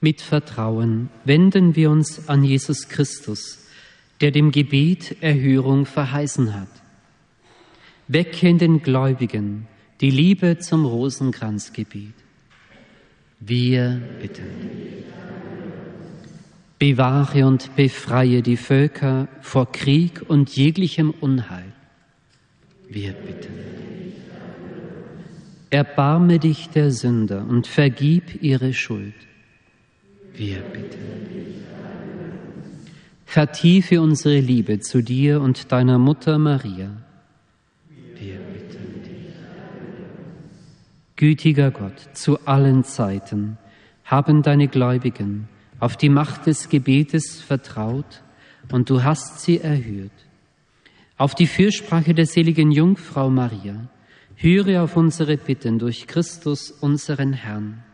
Mit Vertrauen wenden wir uns an Jesus Christus, der dem Gebet Erhörung verheißen hat. Wecke in den Gläubigen die Liebe zum Rosenkranzgebet. Wir bitten. Bewahre und befreie die Völker vor Krieg und jeglichem Unheil. Wir bitten. Erbarme dich der Sünder und vergib ihre Schuld. Wir bitten. Vertiefe unsere Liebe zu dir und deiner Mutter Maria. Wir bitten dich. Gütiger Gott, zu allen Zeiten haben deine Gläubigen auf die Macht des Gebetes vertraut und du hast sie erhört. Auf die Fürsprache der seligen Jungfrau Maria, höre auf unsere Bitten durch Christus, unseren Herrn.